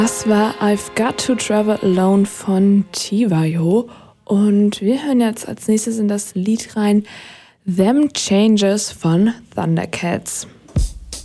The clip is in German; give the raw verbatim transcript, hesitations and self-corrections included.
Das war I've Got to Travel Alone von Tiwayo. Und wir hören jetzt als nächstes in das Lied rein Them Changes von Thundercats.